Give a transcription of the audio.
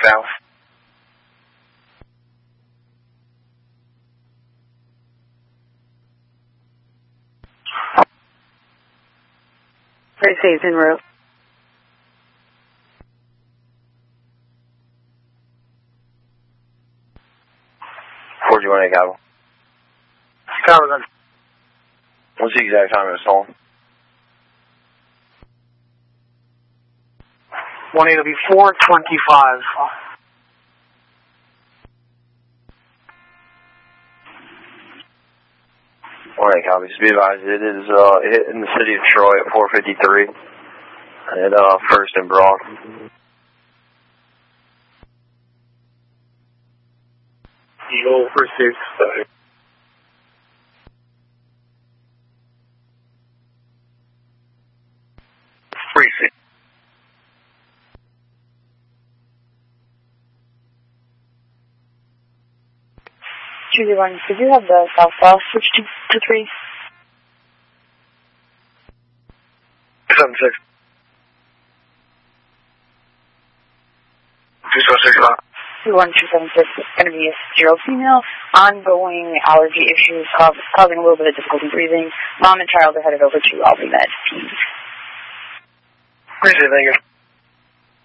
south. Very safe en route. Where'd you want to go? Chicago then. What's the exact time it was stolen? 1-8-4-25. Alright, copy. Just be advised, it is hit in the city of Troy at 4:53 at First and Broad. Eagle received. Receipt. Tuesday morning, could you have the southbound switch to 3? 7-6. 2-6. 21276 is going to be a 0 female. Ongoing allergy issues causing a little bit of difficulty breathing. Mom and child are headed over to Albany Med. Appreciate it, thank you.